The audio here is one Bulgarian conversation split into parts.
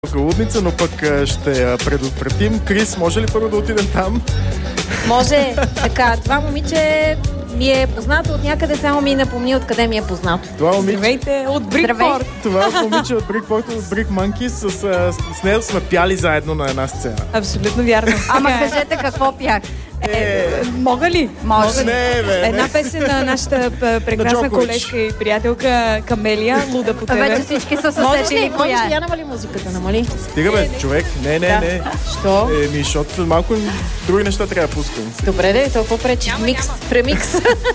Лудница, но пък ще я предотвратим. Крис, може ли първо да отидем там? Може. Така, това момиче ми е познато от някъде, само ми напомни откъде ми е познато. Здравейте от Брикпорт. Това момиче от Брикпорт, от Брик Манки, с нея сме пяли заедно на една сцена. Абсолютно вярно. Ама кажете какво пях. Мога ли? Може. Не, бе, Една песен на нашата прекрасна колежка и приятелка Камелия, Луда по тебе. Вече всички са съсетили коя е. Я намали музиката, намали. Стига, бе, човек. Не. Що? Защото малко други неща трябва да пускам. Добре, да, толкова пречи. В ремикс.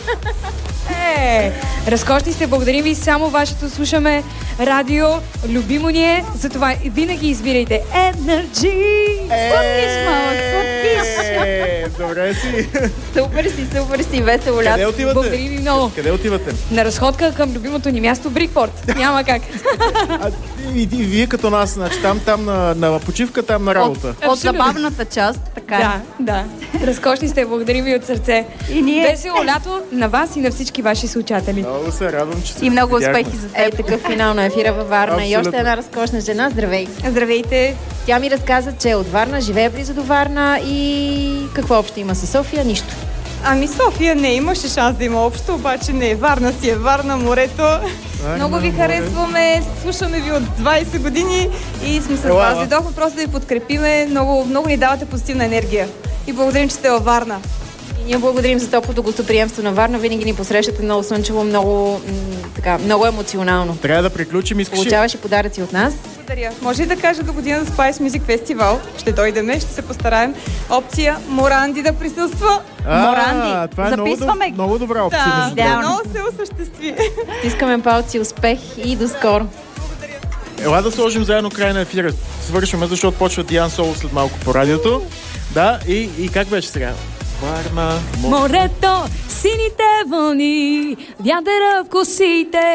Разкошни сте, благодарим ви. Само вашето слушаме радио. Любимо ни е, затова винаги избирайте Energy. Сладкиш, малък, сладкиш. Добре си. Супер си, весело лято. Къде отивате? Благодарим ви много. Къде отивате? На разходка към любимото ни място Брикпорт. Няма как. И вие като нас, значи там на почивка, там на работа. От забавната част, така. Да. Разкошни сте, благодарим ви от сърце. И ние. Весело лято на вас и на всички ваши слушатели. Много се радвам, че И много видяхме. успехи за теб. Такъв финал на ефира във Варна. Абсолютно. И още една разкошна жена. Здравей! Здравейте! Тя ми разказа, че е от Варна, живее близо до Варна и какво общо има със София? Нищо. Ами София не имаше шанс да има общо, обаче не. Варна си е Варна, морето. Много ви харесваме, слушаме ви от 20 години и сме с вас. Дойдохме просто да ви подкрепиме, много ни давате позитивна енергия. И благодарим, че сте във Варна. И ние благодарим за топлото гостоприемство на Варна. Винаги ни посрещате много слънчево, много емоционално. Трябва да приключим. Получаваш и подаръци от нас. Благодаря. Може ли да кажа до година за Spice Music Festival? Ще дойдеме, ще се постараем. Опция Моранди да присъства. Моранди. Това е Записваме. много добра опция. Да, много се осъществи. Искаме палци, успех и до скоро. Ела да сложим заедно край на ефира. Свършваме, защото почва Диан Соло след малко по радиото. Да, и как беше сега? Варна, Морето, сините вълни, вятъра в косите.